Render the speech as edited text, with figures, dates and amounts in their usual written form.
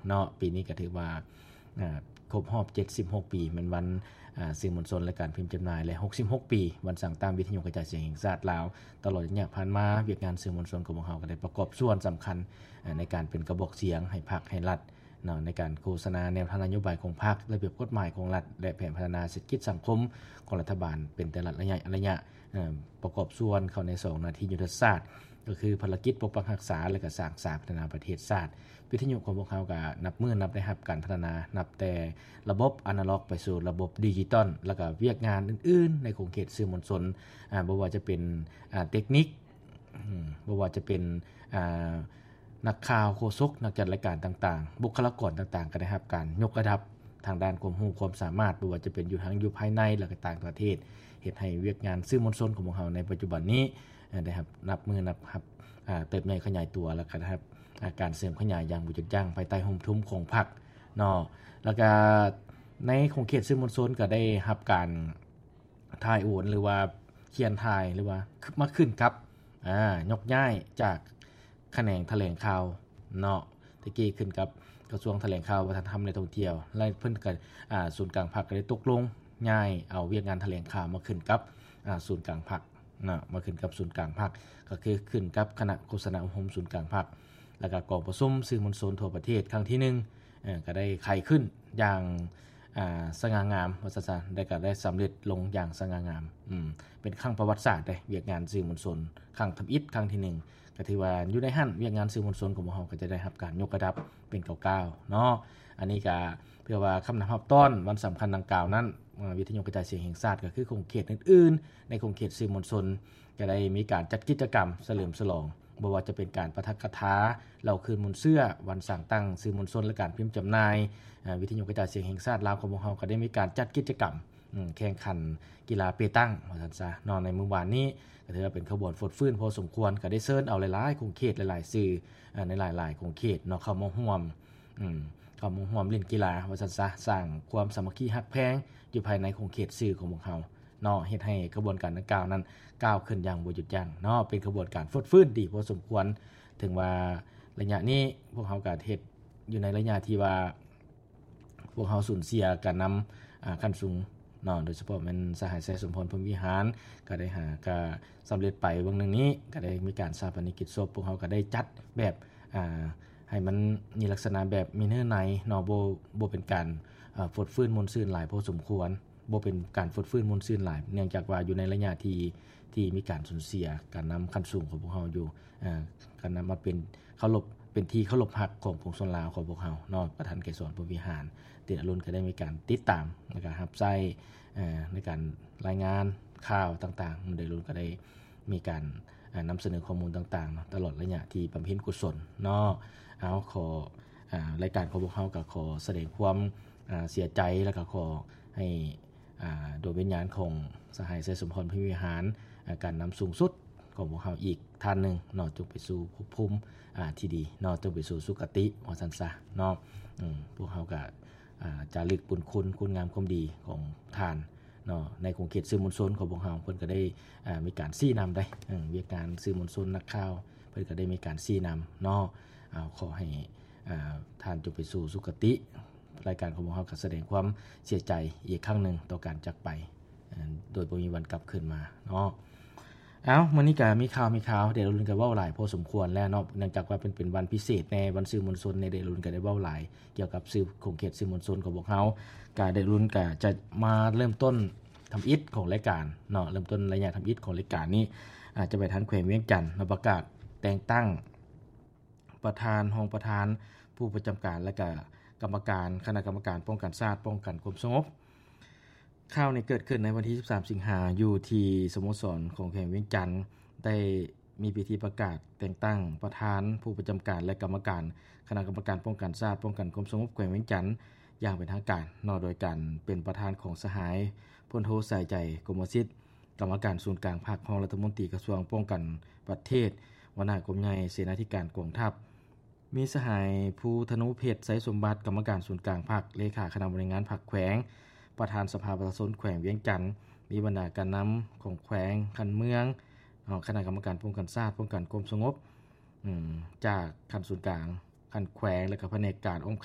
เนาะปีนี้ก็ถือว่าครบรอบ76ปีเป็นวันสื่อมวลชนและการพิมพ์จำหน่ายและ66ปีวันสั่งตามวิทยุกระจายเสียงแห่งชาติลาวตลอดระยะผ่านมาเวียกงานสื่อมวลชนของพวกเราก็ได้ประกอบส่วนสำคัญในการเป็นกระบอกเสียงให้พรรคให้รัฐเนาะในการโฆษณาแนวทางนโยบายของพรรคระเบียบกฎหมายของรัฐและแผนพัฒนาเศรษฐกิจสังคมของรัฐบาลเป็นแต่ละระยะประกอบส่วนเข้าใน2หน้าที่ยุทธศาสตร์ก็คือภารกิจปกปักรักษาและก็สร้างสรรค์พัฒนาประเทศชาติวิทยุของพวกเขาก็นับมือนับได้รับการพัฒนานับแต่ระบบอนาล็อกไปสู่ระบบดิจิตอลแล้วก็เวียกงานอื่นๆในโครงเขตสื่อมวลชนบ่ว่าจะเป็นเทคนิคบ่ว่าจะเป็นนักข่าวโฆษกนักจัดรายการต่างๆบุคลากรต่างๆก็ได้รับการยกระดับทางด้านความรู้ความสามารถบ่ว่าจะเป็นอยู่ทั้งอยู่ภายในและก็ต่างประเทศเฮ็ดให้เวียกงานสื่อมวลชนของพวกเราในปัจจุบันนี้ได้รับนับมือนับครับเติบใหญ่ขยายตัวแล้วก็นะครับการเสริมขยายอย่างบ่หยุดยั้งภายใต้ห่มทุมของพรรคเนาะแล้วก็ในของเขตสื่อมวลชนก็ได้รับการถ่ายโอนหรือว่าเขียนถ่ายหรือว่ามาขึ้นครับยกย้ายจากแขนงแถลงข่าวเนาะตะกี้ขึ้นกับกระทรวงแถลงข่าววัฒนธรรมและท่องเที่ยวและเพิ่นก็ศูนย์กลางพรรคก็ได้ตกลงย้ายเอาเวียกงานแถลงข่าวมาขึ้นกับศูนย์กลางพรรคเนาะมาขึ้นกับศูนย์กลางพรรคก็คือขึ้นกับคณะโฆษณาอบรมศูนย์กลางพรรคแล้วก็กองประชุมสื่อมวลชนทั่วประเทศครั้งที่1ก็ได้ไขขึ้นอย่างสง่างามว่าซั่นๆได้ก็ได้สำเร็จลงอย่างสง่างามเป็นครั้งประวัติศาสตร์เวียกงานสื่อมวลชนครั้งทำอิฐครั้งที่1ก็ถือว่าอยู่ในหั่นเวียกงานสื่อมวลชนของพวกเราก็จะได้รับการยกระดับเป็น99เนาะอันนี้ก็เพื่อว่าคำนำรับต้อนวันสำคัญดังกล่าวนั้นวิทยุกระจายเสียงแห่งชาติก็คือคงเขตอื่นๆในคงเขตสื่อมวลชนก็ได้มีการจัดกิจกรรมเฉลิมฉลองบ่ว่าจะเป็นการปาฐกถาเล่าคืนมนต์เสื้อวันสร้างตั้งสื่อมวลชนและการพิมพ์จำหน่ายวิทยุกระจายเสียงแห่งชาติลาวของพวกเราก็ได้มีการจัดกิจกรรมแข่งขันกีฬาเปตังว่าซั่นซะเนาะในมื้อวานนี้ก็ถือว่าเป็นขบวนฟดฟื้นพอสมควรก็ได้เชิญเอาหลายๆคงเขตหลายๆสื่อในหลายๆคงเขตเนาะเข้ามาร่วมเล่นกีฬาว่าซั่นซะสร้างความสามัคคีฮักแพงอยู่ภายในคงเขตสื่อของพวกเราเนาะเฮ็ดให้กระบวนการดังกล่าวนั้นก้าวขึ้นอย่างบ่หยุดยั้งเนาะเป็นกระบวนการฟดฟื้นดีพอสมควรถึงว่าระยะนี้พวกเราก็เฮ็ดอยู่ในระยะที่ว่าพวกเราสูญเสียการนำขั้นสูงเนาะโดยเฉพาะมันสหายไสสมพรพรหมวิหารก็ได้ก็สำเร็จไปเบิ่งนึงนี้ก็ได้มีการชาปนกิจศพพวกเราก็ได้จัดแบบให้มันมีลักษณะแบบมีเนื้อในเนาะบ่เป็นการฟดฟื้นมนต์ซื่นหลายพอสมควรบ่เป็นการฟดฟื้นมนต์ซื่นหลายเนื่องจากว่าอยู่ในระยะที่มีการสูญเสียการนำขั้นสูงของพวกเราอยู่การนำมาเป็นเคารพเป็นที่เคารพรักของปวงชนลาวของพวกเราเนาะประธานไกรสอนพรหมวิหารติดอรุณก็ได้มีการติดตามในการรับใช้ในการรายงานข่าวต่างๆโดยรุ่นก็ได้มีการนำเสนอข้อมูลต่างๆตลอดระยะที่บำเพ็ญกุศลเนาะเอาขอรายการของพวกเราก็ขอแสดงความเสียใจแล้วก็ขอให้ดวงวิญญาณของสหายไสสมพรพรหมวิหารการนำสูงสุดของพวกเราอีกท่านนึงเนาะจงไปสู่ภพภูมิที่ดีเนาะจงไปสู่สุคติว่าซั่นซะเนาะพวกเราก็จารึกบุญคุณงามความดีของท่านเนาะในคงเขตสื่อมวลชนของพวกเราเพิ่นก็ได้มีการชี้นำได้เวียกการสื่อมวลชนนักข่าวเพิ่นก็ได้มีการชี้นำเนาะขอให้ท่านจงไปสู่สุคติรายการของพวกเราก็แสดงความเสียใจอีกครั้งนึงต่อการจากไปโดยบ่มีวันกลับคืนมาเนาะมื้อนี้ก็มีข่าวเดี๋ยวรุ่นก็เว้าหลายพอสมควรแล้วเนาะเนื่องจากว่าเป็นวันพิเศษในวันสื่อมวลชนในเดรุ่นก็ได้เว้าหลายเกี่ยวกับสื่อคงเขตสื่อมวลชนของพวกเราก็ได้รุ่นก็จะมาเริ่มต้นทำอิฐของรายการเนาะเริ่มต้นระยะทำอิฐของรายการนี้จะไปทันแขวงเวียงจันทน์ประกาศแต่งตั้งประธานรองประธานผู้ประจำการและก็กรรมการคณะกรรมการป้องกันชาติป้องกันความสงบข่าวนี้เกิดขึ้นในวันที่13สิงหาคมอยู่ที่สโมสรของแขวงเวียงจันทน์ได้มีพิธีประกาศแต่งตั้งประธานผู้ประจำการและกรรมการคณะกรรมการป้องกันชาติป้องกันความสงบแขวงเวียงจันทน์อย่างเป็นทางการนอกโดยการเป็นประธานของสหายพลโทสายใจกรมสิทธิ์กรรมการศูนย์กลางภาครองรัฐมนตรีกระทรวงป้องกันประเทศหัวหน้ากรมใหญ่เสนาธิการกองทัพมีสหายภูธนูเพชรไสสมบัติกรรมการศูนย์กลางภาคเลขาคณะบริหารภาคแขวงประธานสภาประชาชนแขวงเวียงจันทน์มีบรรดาการนำของแขวงคันเมืองคณะกรรมการป้องกันชาติป้องกันความสงบจากคันศูนย์กลางคันแขวงและก็แผนกการอ้อม